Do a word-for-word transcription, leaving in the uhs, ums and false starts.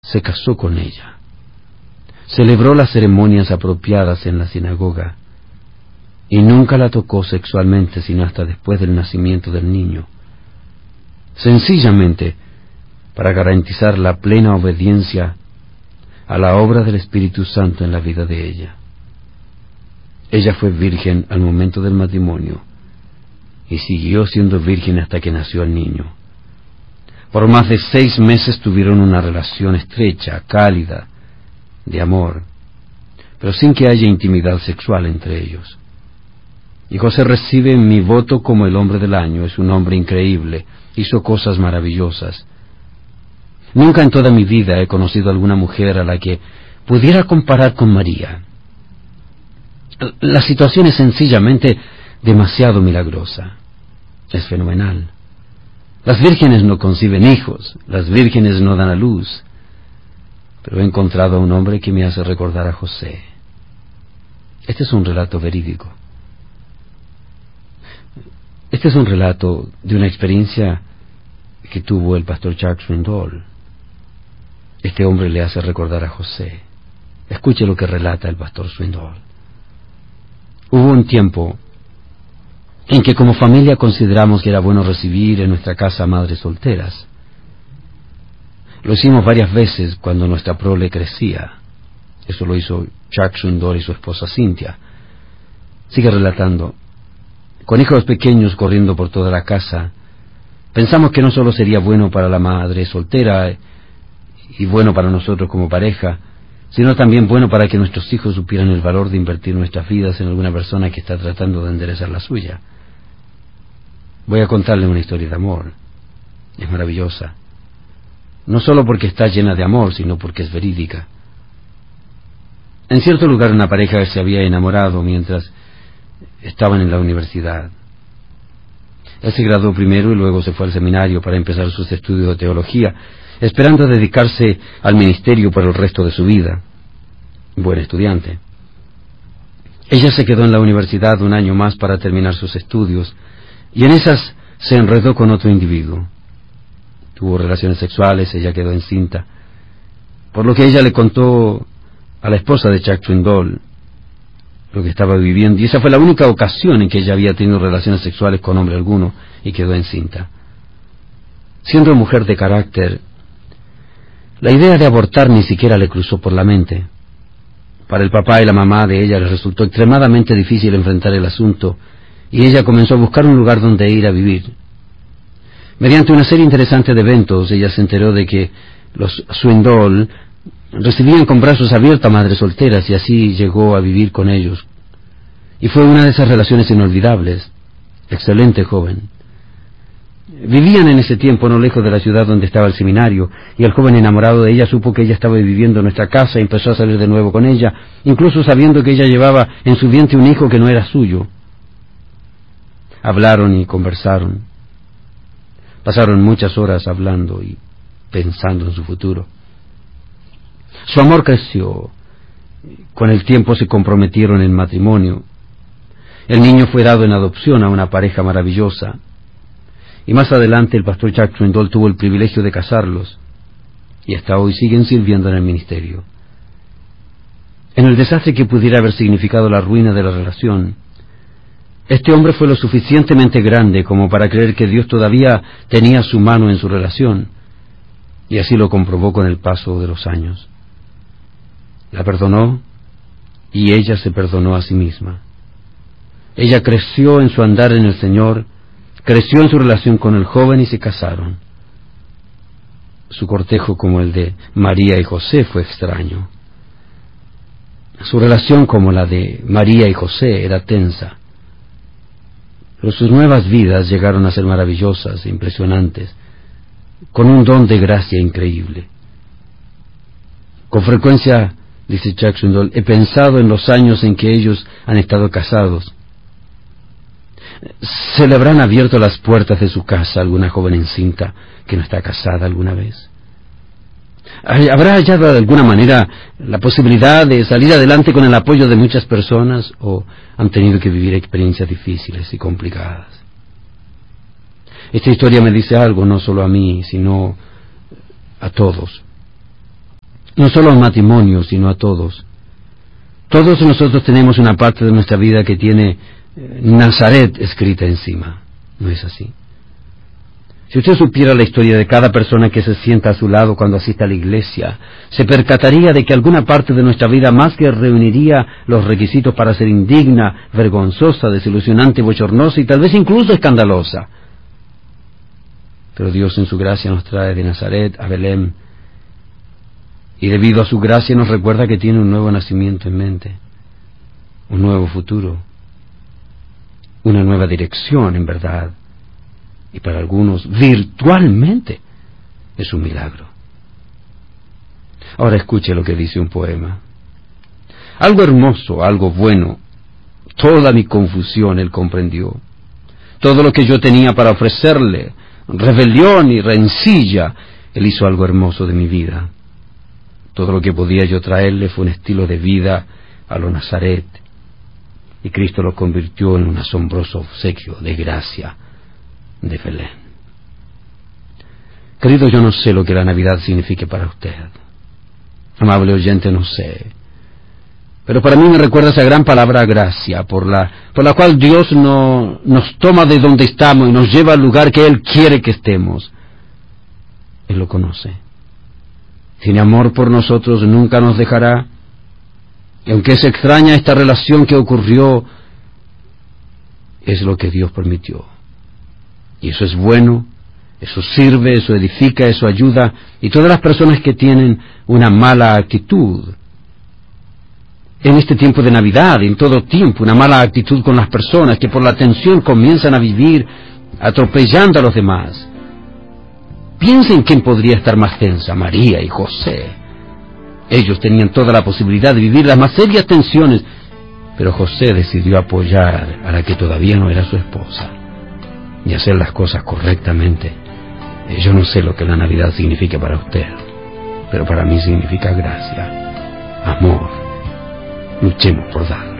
se casó con ella. Celebró las ceremonias apropiadas en la sinagoga y nunca la tocó sexualmente sino hasta después del nacimiento del niño, sencillamente para garantizar la plena obediencia a la obra del Espíritu Santo en la vida de ella. Ella fue virgen al momento del matrimonio y siguió siendo virgen hasta que nació el niño. Por más de seis meses tuvieron una relación estrecha, cálida, de amor, pero sin que haya intimidad sexual entre ellos. Y José recibe mi voto como el hombre del año. Es un hombre increíble, hizo cosas maravillosas. Nunca en toda mi vida he conocido alguna mujer a la que pudiera comparar con María. La situación es sencillamente demasiado milagrosa. Es fenomenal. Las vírgenes no conciben hijos, las vírgenes no dan a luz, pero he encontrado a un hombre que me hace recordar a José. Este es un relato verídico. Este es un relato de una experiencia que tuvo el pastor Chuck Swindoll. Este hombre le hace recordar a José. Escuche lo que relata el pastor Swindoll. Hubo un tiempo en que como familia consideramos que era bueno recibir en nuestra casa madres solteras. Lo hicimos varias veces cuando nuestra prole crecía. Eso lo hizo Chuck Swindoll y su esposa Cynthia. Sigue relatando. Con hijos pequeños corriendo por toda la casa, pensamos que no solo sería bueno para la madre soltera y bueno para nosotros como pareja, sino también bueno para que nuestros hijos supieran el valor de invertir nuestras vidas en alguna persona que está tratando de enderezar la suya. Voy a contarle una historia de amor. Es maravillosa. No solo porque está llena de amor, sino porque es verídica. En cierto lugar una pareja se había enamorado mientras estaban en la universidad. Él se graduó primero y luego se fue al seminario para empezar sus estudios de teología, esperando dedicarse al ministerio por el resto de su vida. Buen estudiante. Ella se quedó en la universidad un año más para terminar sus estudios, y en esas se enredó con otro individuo. Tuvo relaciones sexuales, ella quedó encinta, por lo que ella le contó a la esposa de Chuck Swindoll lo que estaba viviendo, y esa fue la única ocasión en que ella había tenido relaciones sexuales con hombre alguno y quedó encinta. Siendo mujer de carácter, la idea de abortar ni siquiera le cruzó por la mente. Para el papá y la mamá de ella les resultó extremadamente difícil enfrentar el asunto, y ella comenzó a buscar un lugar donde ir a vivir. Mediante una serie interesante de eventos, ella se enteró de que los Swindoll recibían con brazos abiertos a madres solteras, y así llegó a vivir con ellos. Y fue una de esas relaciones inolvidables. Excelente joven. Vivían en ese tiempo no lejos de la ciudad donde estaba el seminario, y el joven enamorado de ella supo que ella estaba viviendo en nuestra casa y empezó a salir de nuevo con ella, incluso sabiendo que ella llevaba en su vientre un hijo que no era suyo. Hablaron y conversaron. Pasaron muchas horas hablando y pensando en su futuro. Su amor creció. Con el tiempo se comprometieron en matrimonio. El niño fue dado en adopción a una pareja maravillosa. Y más adelante el pastor Chuck Swindoll tuvo el privilegio de casarlos. Y hasta hoy siguen sirviendo en el ministerio. En el desastre que pudiera haber significado la ruina de la relación, este hombre fue lo suficientemente grande como para creer que Dios todavía tenía su mano en su relación. Y así lo comprobó con el paso de los años. La perdonó y ella se perdonó a sí misma. Ella creció en su andar en el Señor, creció en su relación con el joven y se casaron. Su cortejo, como el de María y José, fue extraño. Su relación, como la de María y José, era tensa. Pero sus nuevas vidas llegaron a ser maravillosas e impresionantes, con un don de gracia increíble. Con frecuencia, dice Chuck Swindoll, he pensado en los años en que ellos han estado casados. ¿Se le habrán abierto las puertas de su casa a alguna joven encinta que no está casada alguna vez? ¿Habrá hallado de alguna manera la posibilidad de salir adelante con el apoyo de muchas personas, o han tenido que vivir experiencias difíciles y complicadas? Esta historia me dice algo, no solo a mí, sino a todos. no solo a los matrimonios, sino a todos. Todos nosotros tenemos una parte de nuestra vida que tiene eh, Nazaret escrita encima. ¿No es así? Si usted supiera la historia de cada persona que se sienta a su lado cuando asiste a la iglesia, se percataría de que alguna parte de nuestra vida, más que reuniría los requisitos para ser indigna, vergonzosa, desilusionante, bochornosa y tal vez incluso escandalosa. Pero Dios en su gracia nos trae de Nazaret a Belén, y debido a su gracia nos recuerda que tiene un nuevo nacimiento en mente, un nuevo futuro, una nueva dirección en verdad. Y para algunos, virtualmente, es un milagro. Ahora escuche lo que dice un poema. Algo hermoso, algo bueno, toda mi confusión él comprendió. Todo lo que yo tenía para ofrecerle, rebelión y rencilla, él hizo algo hermoso de mi vida. Todo lo que podía yo traerle fue un estilo de vida a lo Nazaret, y Cristo lo convirtió en un asombroso obsequio de gracia de Belén. Querido, yo no sé lo que la Navidad signifique para usted. Amable oyente, no sé. Pero para mí me recuerda esa gran palabra gracia, por la, por la cual Dios no, nos toma de donde estamos y nos lleva al lugar que Él quiere que estemos. Él lo conoce. Tiene amor por nosotros, nunca nos dejará. Y aunque es extraña esta relación que ocurrió, es lo que Dios permitió. Y eso es bueno, eso sirve, eso edifica, eso ayuda. Y todas las personas que tienen una mala actitud, en este tiempo de Navidad, en todo tiempo, una mala actitud con las personas que por la tensión comienzan a vivir atropellando a los demás. Piensen quién podría estar más tensa, María y José. Ellos tenían toda la posibilidad de vivir las más serias tensiones, pero José decidió apoyar a la que todavía no era su esposa y hacer las cosas correctamente. Yo no sé lo que la Navidad significa para usted, pero para mí significa gracia, amor. Luchemos por darlo.